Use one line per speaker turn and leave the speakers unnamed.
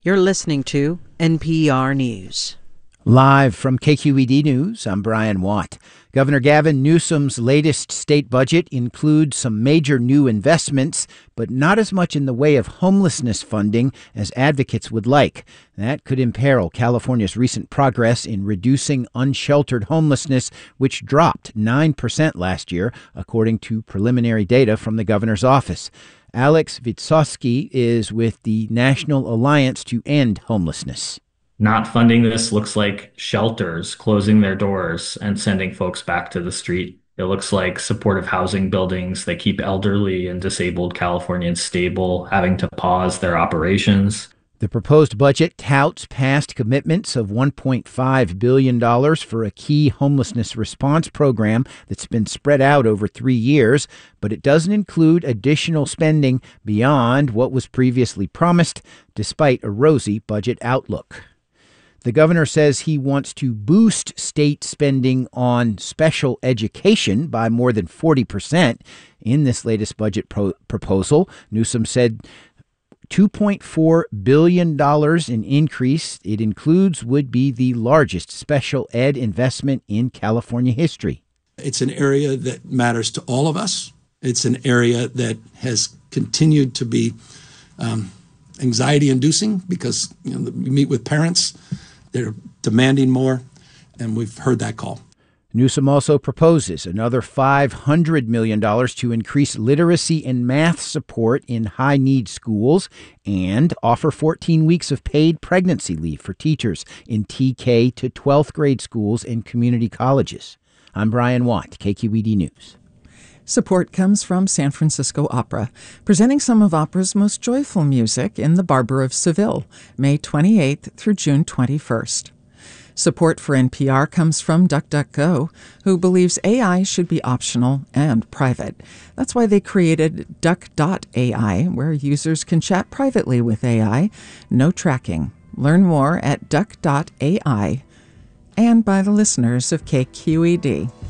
You're listening to NPR News.
Live from KQED News, I'm Brian Watt. Governor Gavin Newsom's latest state budget includes some major new investments, but not as much in the way of homelessness funding as advocates would like. That could imperil California's recent progress in reducing unsheltered homelessness, which dropped 9% last year, according to preliminary data from the governor's office. Alex Witkowski is with the National Alliance to End Homelessness.
Not funding this looks like shelters closing their doors and sending folks back to the street. It looks like supportive housing buildings that keep elderly and disabled Californians stable, having to pause their operations.
The proposed budget touts past commitments of $1.5 billion for a key homelessness response program that's been spread out over 3 years, but it doesn't include additional spending beyond what was previously promised, despite a rosy budget outlook. The governor says he wants to boost state spending on special education by more than 40% in this latest budget proposal. Newsom said $2.4 billion in increase it includes would be the largest special ed investment in California history.
It's an area that matters to all of us. It's an area that has continued to be anxiety-inducing because we meet with parents. They're demanding more, and we've heard that call.
Newsom also proposes another $500 million to increase literacy and math support in high-need schools and offer 14 weeks of paid pregnancy leave for teachers in TK to 12th grade schools and community colleges. I'm Brian Watt, KQED News.
Support comes from San Francisco Opera, presenting some of opera's most joyful music in The Barber of Seville, May 28th through June 21st. Support for NPR comes from DuckDuckGo, who believes AI should be optional and private. That's why they created Duck.ai, where users can chat privately with AI, no tracking. Learn more at Duck.ai and by the listeners of KQED.